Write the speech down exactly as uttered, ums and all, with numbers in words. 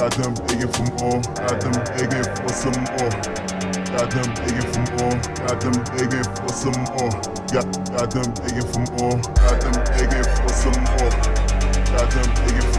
got them begging for more, got them begging for some more. Got them begging for more, got them begging for some more. Got, got them begging for more, got them begging for some more. Got them begging for